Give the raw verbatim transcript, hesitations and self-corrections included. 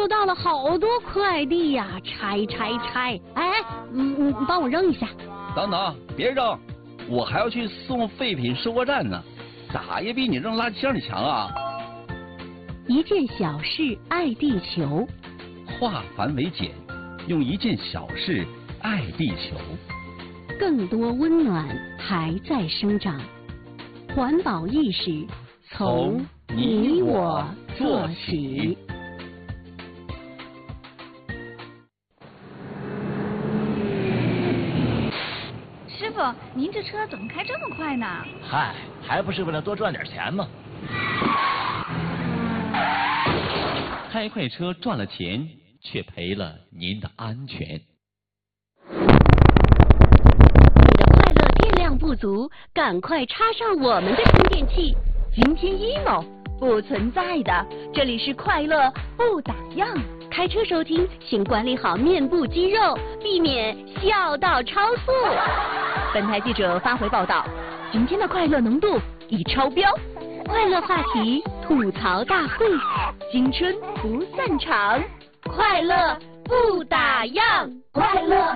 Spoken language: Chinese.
收到了好多快递呀、啊，拆拆拆！哎，嗯嗯，帮我扔一下。 等等，别扔，我还要去送废品收货站呢，咋也比你扔垃圾箱里强啊！ 一件小事爱地球， 化繁为简，用一件小事爱地球。 更多温暖还在生长，环保意识从你我做起。 师傅，您这车怎么开这么快呢？ 嗨，还不是为了多赚点钱吗？ 开快车赚了钱，却赔了您的安全。 你的快乐电量不足，赶快插上我们的充电器。 今天 emo 不存在的，这里是快乐不打烊。 开车收听，请管理好面部肌肉，避免笑到超速。 本台记者发回报道，今天的快乐浓度已超标。 快乐话题吐槽大会， 青春不散场， 快乐不打烊， 快乐。